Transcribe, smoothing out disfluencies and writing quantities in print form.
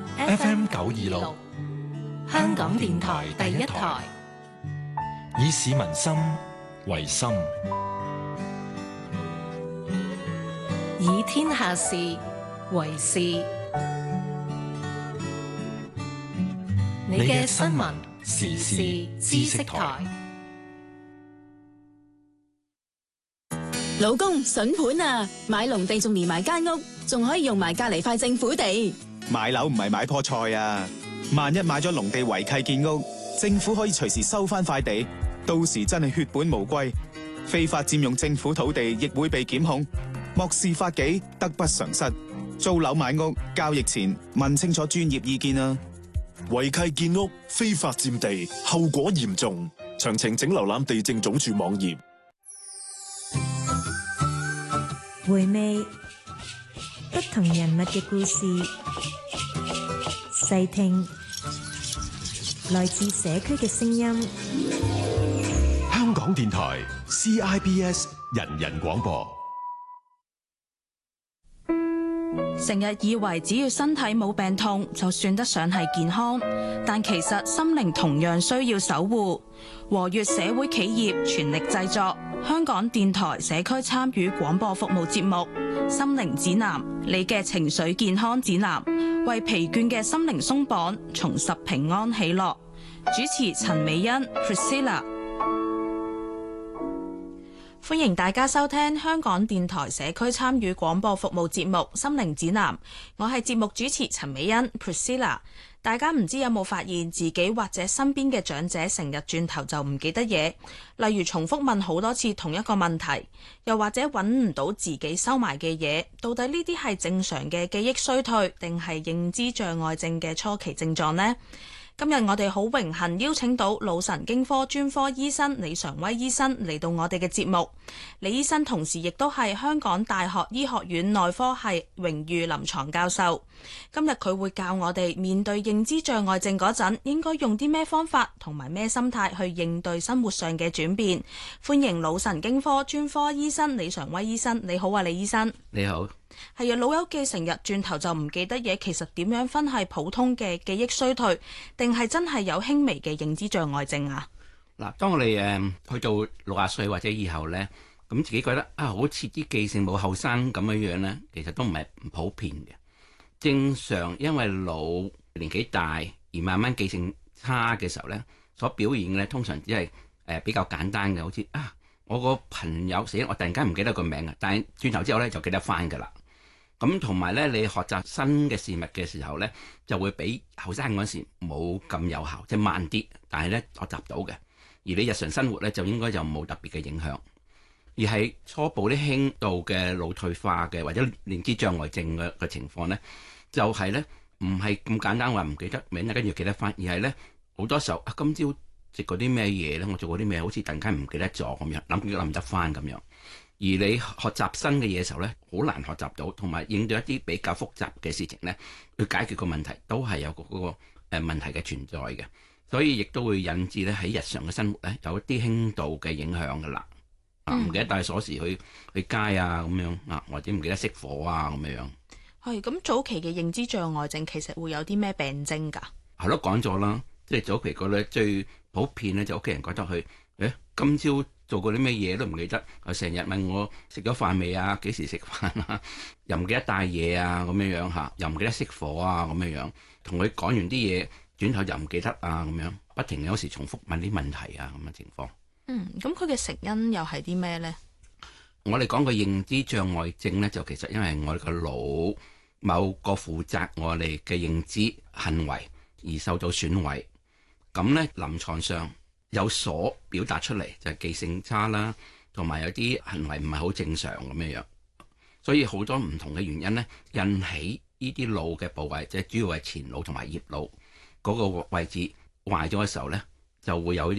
FM 926，香港電台第一台，以市民心為心， 以天下事為事。你嘅新聞時事知識台。 老公筍盤啊，買農地仲連埋間屋，仲可以用埋隔籬塊政府地。 買樓唔係買棵菜啊，萬一買咗農地違契建屋，政府可以隨時收翻塊地，到時真係血本無歸，非法佔用政府土地亦會被檢控，漠視法紀，得不償失。租樓買屋交易前問清楚專業意見啊！ 違契建屋、非法佔地，後果嚴重。詳情請瀏覽地政總署網頁。 回味不同人物嘅故事，細聽來自社區嘅聲音。 香港電台 CIBS 人人廣播。 成日以為只要身體冇病痛就算得上係健康，但其實心靈同樣需要守護。和悅社會企業全力製作香港電台社區參與廣播服務節目《心靈指南》，你嘅情緒健康指南，為疲倦嘅心靈鬆綁，重拾平安喜樂。主持陳美欣 Priscilla。歡迎大家收聽香港電台社區參與廣播服務節目《心靈指南》，我係節目主持陳美欣 Priscilla。大家唔知有冇發現自己或者身邊嘅長者成日轉頭就唔記得嘢，例如重複問好多次同一個問題，又或者揾唔到自己收埋嘅嘢，到底呢啲係正常嘅記憶衰退，定係認知障礙症嘅初期症狀呢？今日我哋好榮幸邀請到腦神經科專科醫生李常威醫生嚟到我哋嘅節目。李醫生同時亦都係香港大學醫學院內科系榮譽臨床教授。今日佢會教我哋面對認知障礙症嗰陣，應該用啲咩方法同埋咩心態去應對生活上嘅轉變。歡迎腦神經科專科醫生李常威醫生。你好啊，李醫生。 你好。 係啊，老友記成日轉頭就唔記得嘢，其實點樣分係普通嘅記憶衰退，定係真係有輕微嘅認知障礙症啊？ 嗱，當我哋去到60歲或者以後咧，咁自己覺得啊，好似啲記性冇後生咁樣咧，其實都唔係唔普遍嘅。正常因為老年紀大而慢慢記性差嘅時候咧，所表現嘅咧通常只係比較簡單嘅，好似啊，我個朋友死，我突然間唔記得個名啊，但係轉頭之後咧就記得翻㗎啦。咁同埋咧，你學習新嘅事物嘅時候咧，就會比後生嗰時冇咁有效，即係慢啲，但係咧學習到嘅。而你日常生活咧，就應該就冇特別嘅影響。而係初步啲輕度嘅腦退化嘅或者認知障礙症嘅情況咧，就係咧唔係咁簡單話唔記得名，跟住記得翻，而係咧好多時候啊，今朝食過啲咩嘢咧，我做過啲咩，好似突然間唔記得咗咁樣，諗唔得翻咁樣。而你學習新嘅嘢嘅時候咧，好難學習到，同埋應對一啲比較複雜嘅事情咧，去解決個問題都係有嗰個問題嘅存在嘅，所以亦都會引致咧喺日常嘅生活咧有一啲輕度嘅影響噶啦。唔記得帶鎖匙去街啊咁樣啊，或者唔記得熄火啊咁樣。 係咁，早期嘅認知障礙症其實會有啲咩病徵㗎？ 係咯，講咗啦，即係早期個咧最普遍咧就屋企人覺得佢今朝做過啲咩嘢都唔記得，成日問我食咗飯未啊，幾時食飯啊，又唔記得帶嘢啊咁樣嚇，又唔記得熄火啊咁樣，同佢講完啲嘢，轉頭又唔記得啊咁樣，不停有時重複問啲問題啊咁嘅情況。 咁佢嘅成因又係啲咩呢？ 我哋講個認知障礙症咧，就其實因為我哋個腦某個負責我哋嘅認知行為而受到損毀，咁咧臨床上有所表達出嚟就係記性差啦，同埋有啲行為唔係好正常咁樣，所以好多唔同嘅原因咧，引起呢啲腦嘅部位，即係主要係前腦同埋葉腦嗰個位置壞咗嘅時候咧，就會有啲